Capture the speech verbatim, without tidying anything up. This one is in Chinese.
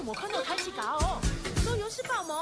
我看到开始搞哦，都有是爆毛。